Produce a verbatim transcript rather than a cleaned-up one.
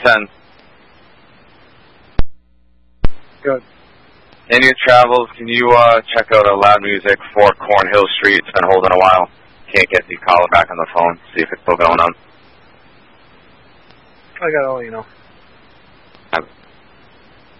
ten. Good. In your travels, can you uh, check out a Loud Music for Cornhill Street? It's been holding a while. Can't get the caller back on the phone. See if it's still going on. I gotta let you know.